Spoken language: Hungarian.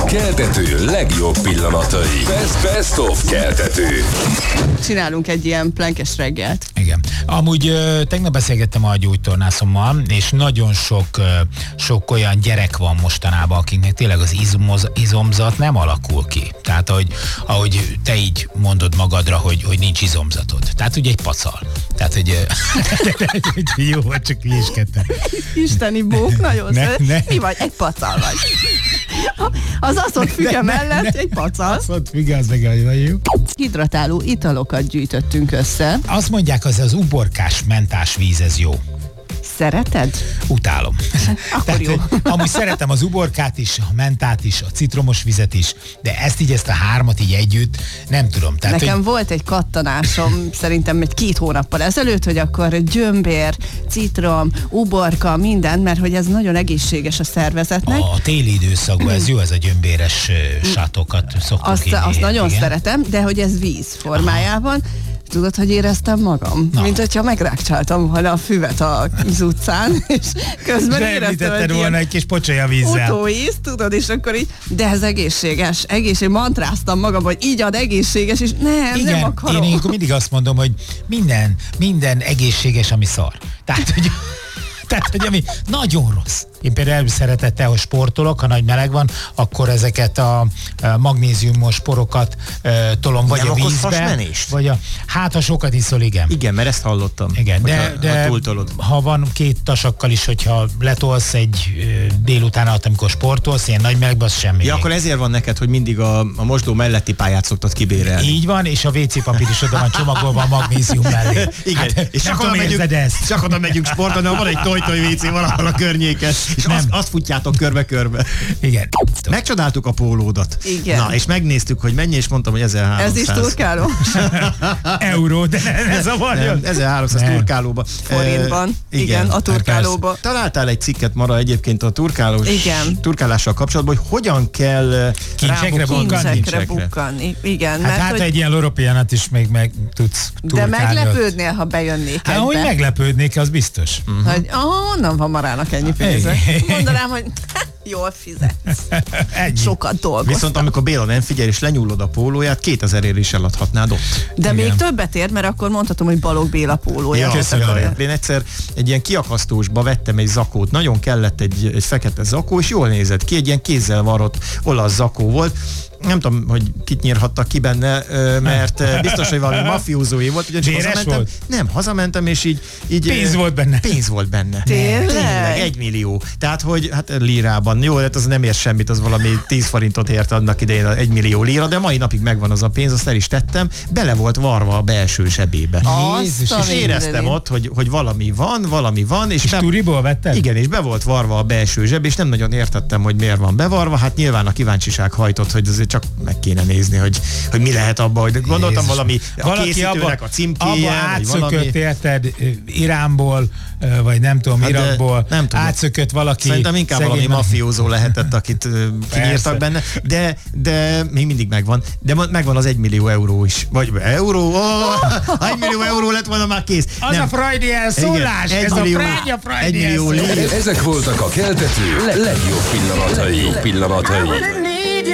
Keltető legjobb pillanatai. Best of Keltető. Csinálunk egy ilyen plenkes reggelt. Igen. Amúgy tegnap beszélgettem a gyógytornászommal, és nagyon sok olyan gyerek van mostanában, akiknek tényleg az izomzat nem alakul ki. Tehát, ahogy te így mondod magadra, hogy nincs izomzatod. Tehát ugye egy pacal. Tehát, hogy jó, csak hülyéskedtem. Isteni bók, nagyon szeret. Mi vagy? Egy pacal vagy. Az aszont füge mellett egy pacal. Aszont füge, az meg jó. Hidratáló italokat gyűjtöttünk össze. Azt mondják, az uborkás mentás víz, ez jó. Szereted? Utálom. Akkor jó. Amúgy szeretem az uborkát is, a mentát is, a citromos vizet is, de ezt a hármat így együtt nem tudom. Tehát, nekem volt egy kattanásom, szerintem egy 2 hónappal ezelőtt, hogy akkor gyömbér, citrom, uborka, minden, mert hogy ez nagyon egészséges a szervezetnek. A téli időszakban ez jó, ez a gyömbéres sátokat szoktuk inni. Azt nagyon szeretem, de hogy ez víz formájában. Tudod, hogy éreztem magam? Na. Mint hogyha megrákcsáltam volna a füvet az utcán, és közben éreztem, hogy volna egy kis pocsolya vízzel. Utóíz, tudod, és akkor így, de ez egészséges, mantráztam magam, hogy így ad egészséges, és nem akarom. Én mindig azt mondom, hogy minden egészséges, ami szar. Tehát, hogy ami nagyon rossz. Én például szeretettel, hogy sportolok, ha nagy meleg van, akkor ezeket a magnéziumos porokat tolom vagy nem a vízbe. Vagy ha sokat iszol, igen. Igen, mert ezt hallottam. Igen, de ha van 2 tasakkal is, hogyha letolsz egy délután alatt, amikor sportolsz, ilyen nagy melegben, az semmi. Ja, akkor ezért van neked, hogy mindig a mosdó melletti pályát szoktad kibérelni. Így van, és a WC papír is oda van csomagolva a magnézium mellé. Igen, hát, és csak oda megyünk sportolni, van egy toj WC valahol a környéken, és azt futjátok körbe-körbe. Igen. Megcsodáltuk a pólódat. Igen. Na, és megnéztük, hogy mennyi, és mondtam, hogy 1300. Ez is turkáló? Euró, de ez a magyar. 1300 turkálóba. Forintban. Igen, a turkálóba. Találtál egy cikket Mara egyébként a turkálással kapcsolatban, hogy hogyan kell kincsekre bukkanni. Igen. Hát egy ilyen loropianat is még meg tudsz turkálni. De meglepődnél, ha bejönnék egybe? Hogy meglepődnék, az biztos. Hogy honnan van Marának ennyi pénze? Mondanám, hogy jól fizetsz. Sokat dolgoztam. Viszont amikor Béla nem figyel és lenyúlod a pólóját, 2000-ért is eladhatnád ott. De igen. Még többet ér, mert akkor mondhatom, hogy Balogh Béla pólója. Ja, én egyszer egy ilyen kiakasztósba vettem egy zakót, nagyon kellett egy fekete zakó, és jól nézett ki, egy ilyen kézzel varrott olasz zakó volt. Nem tudom, hogy kit nyírhattak ki benne, mert biztos, hogy valami mafiózói volt. Hazamentem, és így pénz volt benne. Pénz volt benne. Tényleg? 1 millió. Tehát, hogy hát lírában. Jó, hát az nem ér semmit, az valami 10 forintot ért annak idején 1 millió líra, de mai napig megvan az a pénz, azt el is tettem. Bele volt varva a belső zsebébe. Jézus, és éreztem ott, hogy valami van. És turiból vetted? Igen, és be volt varva a belső zseb, és nem nagyon értettem, hogy miért van bevarva. Hát nyilván a kíváncsiság hajtott, hogy azért csak meg kéne nézni, hogy mi lehet abban, hogy gondoltam valami a készítőnek a címkéje, abba átszökött, érted, Iránból, vagy nem tudom, Irakból, átszökött valaki. Szerintem inkább valami mafiózó lehetett, akit kinyírtak benne, de még mindig megvan. De megvan az 1 millió euró is. Vagy euró? 1 millió euró lett volna már kész. Az a freudi elszólás, ez a freudi elszólás. Ezek voltak a Keltető legjobb pillanatai.